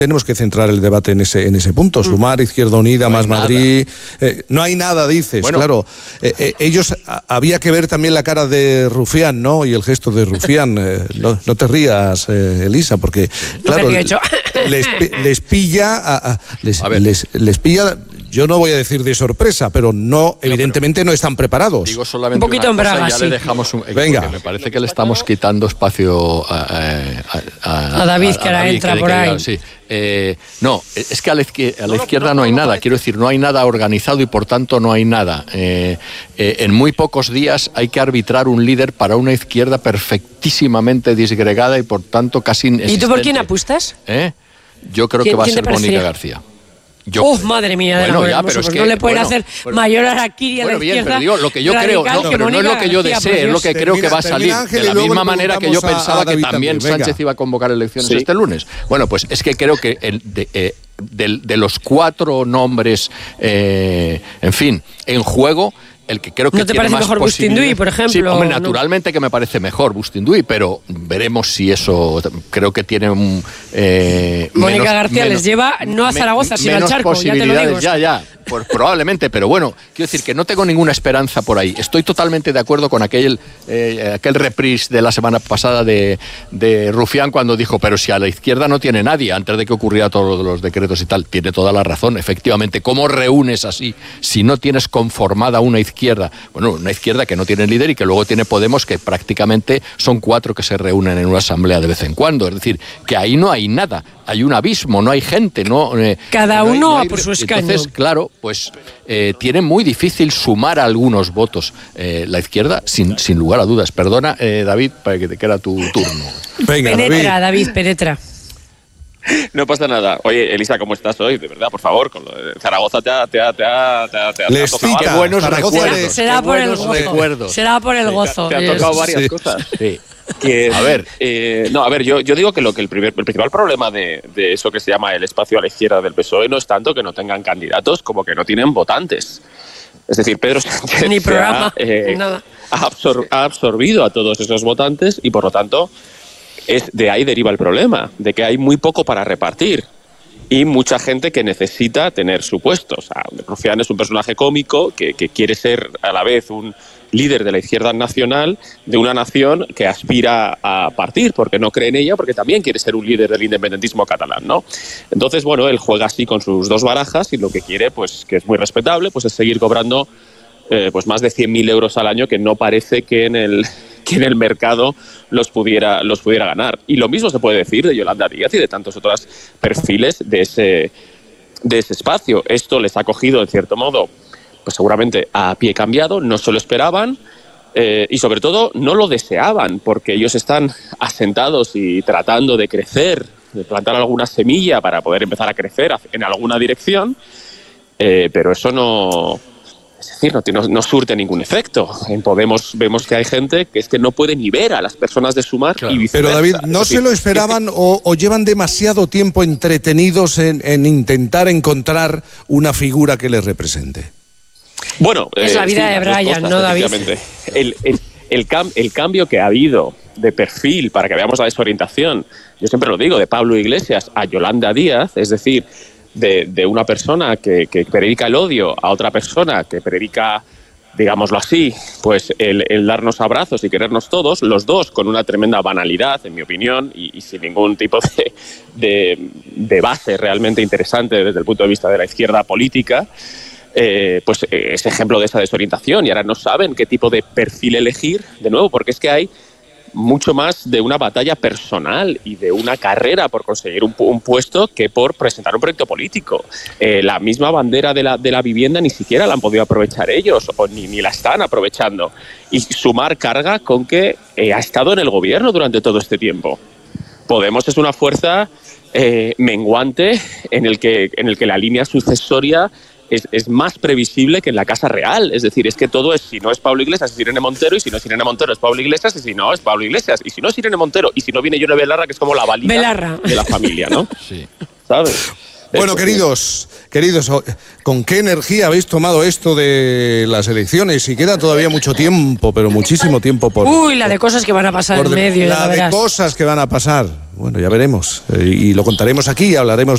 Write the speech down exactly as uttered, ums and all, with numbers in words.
tenemos que centrar el debate en ese en ese punto. Sumar, Izquierda Unida, no Más Madrid... Eh, no hay nada, dices, bueno, claro. Eh, eh, ellos, a, había que ver también la cara de Rufián, ¿no? Y el gesto de Rufián. Eh, no, no te rías, eh, Elisa, porque, claro, les, les pilla... A, a, les, a les, les pilla... Yo no voy a decir de sorpresa, pero no, evidentemente no están preparados. Digo solamente un poquito en Braga, ya sí. le dejamos un, Venga. Me parece que le estamos quitando espacio a, a, a, a David, que ahora entra por ahí. Sí. Eh, no, es que a la, izquierda, a la izquierda no hay nada. Quiero decir, no hay nada organizado y por tanto no hay nada. Eh, eh, en muy pocos días hay que arbitrar un líder para una izquierda perfectísimamente disgregada y por tanto casi inexistente. ¿Y tú por quién apuestas? ¿Eh? Yo creo que va a ser Mónica García. Yo ¡Oh, creo. madre mía! Bueno, ya, pero es que, no le pueden bueno, hacer bueno, mayor araquiri a bueno, la bien, izquierda. Pero digo, lo que yo creo, no, pero no es lo que yo desee, es lo que creo que va a salir. De la misma manera que yo pensaba que también Sánchez iba a convocar elecciones sí. este lunes. Bueno, pues es que creo que el, de, eh, de, de los cuatro nombres, eh, en fin, en juego... El que creo que ¿No te tiene parece más mejor Bustinduy, por ejemplo? Sí, hombre, naturalmente ¿no? que me parece mejor Bustinduy, pero veremos si eso creo que tiene un... Eh, Mónica menos, García menos, les lleva no a Zaragoza, sino al Charco, ya te lo digo. Ya, ya, pues probablemente, pero bueno, quiero decir que no tengo ninguna esperanza por ahí. Estoy totalmente de acuerdo con aquel, eh, aquel reprise de la semana pasada de, de Rufián cuando dijo, pero si a la izquierda no tiene nadie, antes de que ocurriera todos los decretos y tal, tiene toda la razón, efectivamente. ¿Cómo reúnes así si no tienes conformada una izquierda? Bueno, una izquierda que no tiene líder y que luego tiene Podemos, que prácticamente son cuatro que se reúnen en una asamblea de vez en cuando. Es decir, que ahí no hay nada, hay un abismo, no hay gente, no. Eh, Cada no hay, uno no hay, por su escaño. Entonces, claro, pues eh, tiene muy difícil sumar algunos votos eh, la izquierda, sin, sin lugar a dudas. Perdona, eh, David, para que te quede tu turno. Venga, penetra, David, David penetra. No pasa nada. Oye, Elisa, ¿cómo estás hoy? De verdad, por favor, con lo de Zaragoza te ha, te ha, te ha, te ha, te ha, te ha tocado. Qué buenos Zaragoza recuerdos. les... Será Qué por el gozo. Recuerdos. Será por el gozo. Te, te ha tocado varias sí. cosas. Sí. Que, a ver, eh, no, a ver, yo, yo digo que lo que el, primer, el principal problema de, de eso que se llama el espacio a la izquierda del P S O E no es tanto que no tengan candidatos como que no tienen votantes. Es decir, Pedro Sánchez Ni programa, ha, eh, nada. Ha, absor- ha absorbido a todos esos votantes y por lo tanto es de ahí deriva el problema, de que hay muy poco para repartir y mucha gente que necesita tener su puesto. O sea, Rufián es un personaje cómico que, que quiere ser a la vez un líder de la izquierda nacional de una nación que aspira a partir, porque no cree en ella, porque también quiere ser un líder del independentismo catalán, ¿no? Entonces, bueno, él juega así con sus dos barajas y lo que quiere, pues que es muy respetable, pues es seguir cobrando eh, pues más de cien mil euros al año, que no parece que en el que en el mercado los pudiera los pudiera ganar. Y lo mismo se puede decir de Yolanda Díaz y de tantos otros perfiles de ese de ese espacio. Esto les ha cogido, en cierto modo, pues seguramente a pie cambiado, no se lo esperaban eh, y sobre todo no lo deseaban, porque ellos están asentados y tratando de crecer, de plantar alguna semilla para poder empezar a crecer en alguna dirección, eh, pero eso no... Es decir, no, no, no surte ningún efecto. En Podemos vemos que hay gente que es que no puede ni ver a las personas de Sumar claro. y viceversa. Pero David, ¿no se lo esperaban o, o llevan demasiado tiempo entretenidos en, en intentar encontrar una figura que les represente? Bueno, es eh, la vida sí, de Brian, ¿no, David? El, el, el, cam, el cambio que ha habido de perfil, para que veamos la desorientación, yo siempre lo digo, de Pablo Iglesias a Yolanda Díaz, es decir, de, de una persona que, que predica el odio a otra persona que predica, digámoslo así, pues el, el darnos abrazos y querernos todos, los dos con una tremenda banalidad, en mi opinión, y, y sin ningún tipo de, de, de base realmente interesante desde el punto de vista de la izquierda política. Eh, pues eh, es ejemplo de esa desorientación y ahora no saben qué tipo de perfil elegir, de nuevo, porque es que hay mucho más de una batalla personal y de una carrera por conseguir un, un puesto que por presentar un proyecto político. Eh, la misma bandera de la, de la vivienda ni siquiera la han podido aprovechar ellos o ni, ni la están aprovechando. Y Sumar carga con que eh, ha estado en el gobierno durante todo este tiempo. Podemos es una fuerza eh, menguante en el que, en el que la línea sucesoria Es, es más previsible que en la Casa Real. Es decir, es que todo es, si no es Pablo Iglesias, es Irene Montero, y si no es Irene Montero, es Pablo Iglesias, y si no, es Pablo Iglesias, y si no es Irene Montero, y si no viene Yone Belarra, que es como la valida Belarra. de la familia, ¿no? Sí. ¿Sabes? Bueno, queridos, queridos, ¿con qué energía habéis tomado esto de las elecciones? Y queda todavía mucho tiempo, pero muchísimo tiempo por... Uy, la de cosas que van a pasar en de, medio. La de verás. cosas que van a pasar. Bueno, ya veremos. Eh, y lo contaremos aquí y hablaremos